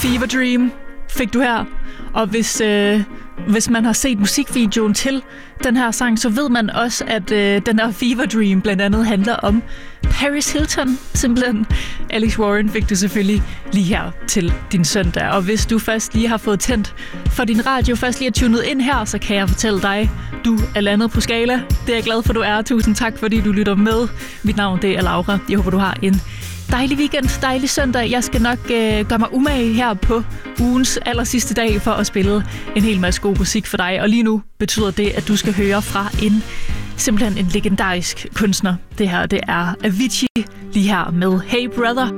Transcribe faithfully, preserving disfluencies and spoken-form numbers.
Fever Dream fik du her. Og hvis, øh, hvis man har set musikvideoen til den her sang, så ved man også, at øh, den her Fever Dream blandt andet handler om Paris Hilton, simpelthen. Alex Warren fik du selvfølgelig lige her til din søndag. Og hvis du først lige har fået tændt for din radio, først lige er tunet ind her, så kan jeg fortælle dig, du er landet på Skala. Det er jeg glad for, du er. Tusind tak, fordi du lytter med. Mit navn det er Laura. Jeg håber, du har en dejlig weekend, dejlig søndag. Jeg skal nok øh, gøre mig umage her på ugens aller sidste dag for at spille en hel masse god musik for dig. Og lige nu betyder det, at du skal høre fra en simpelthen en legendarisk kunstner. Det her, det er Avicii lige her med Hey Brother.